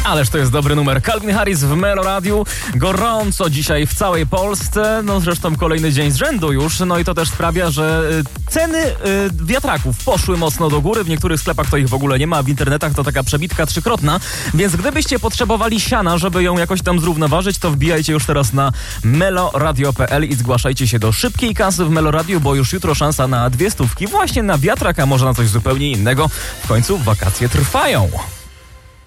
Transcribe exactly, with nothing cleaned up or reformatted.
Ależ to jest dobry numer. Calvin Harris w Melo Radiu. Gorąco dzisiaj w całej Polsce. No zresztą kolejny dzień z rzędu już. No i to też sprawia, że ceny y, wiatraków poszły mocno do góry. W niektórych sklepach to ich w ogóle nie ma. W internetach to taka przebitka trzykrotna. Więc gdybyście potrzebowali siana, żeby ją jakoś tam zrównoważyć, to wbijajcie już teraz na meloradio kropka p l i zgłaszajcie się do szybkiej kasy w Melo Radiu, bo już jutro szansa na dwie stówki właśnie na wiatrak, a może na coś zupełnie innego. W końcu wakacje trwają.